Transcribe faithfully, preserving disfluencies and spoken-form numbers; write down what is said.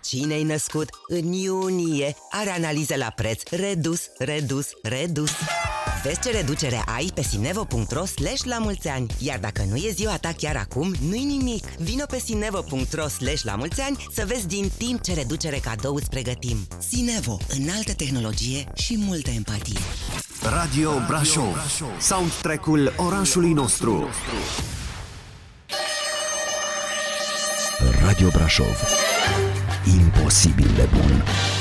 cine-i născut în iunie are analiză la preț redus, redus, redus. Vezi ce reducere ai pe sinevo punct ro slash la mulți ani. Iar dacă nu e ziua ta chiar acum, nu-i nimic. Vino pe sinevo punct ro slash la mulți ani să vezi din timp ce reducere cadou îți pregătim. Sinevo, înaltă tehnologie și multă empatie. Radio Brașov, soundtrack-ul orașului nostru. Radio Brașov, imposibil de bun.